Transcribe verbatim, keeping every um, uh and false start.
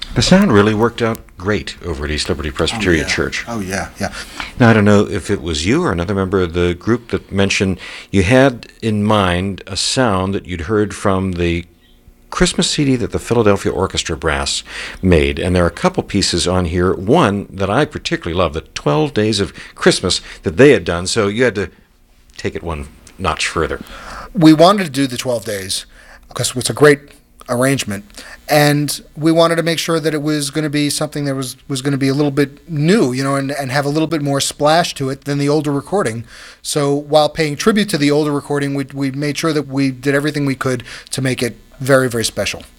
The sound really worked out great over at East Liberty Presbyterian oh, yeah. Church. Oh, yeah, yeah. Now, I don't know if it was you or another member of the group that mentioned you had in mind a sound that you'd heard from the Christmas C D that the Philadelphia Orchestra Brass made. And there are a couple pieces on here. One that I particularly love, the twelve Days of Christmas that they had done. So you had to take it one notch further. We wanted to do the twelve days because it's a great arrangement, and we wanted to make sure that it was going to be something that was, was going to be a little bit new, you know, and, and have a little bit more splash to it than the older recording. So while paying tribute to the older recording, we we made sure that we did everything we could to make it very, very special.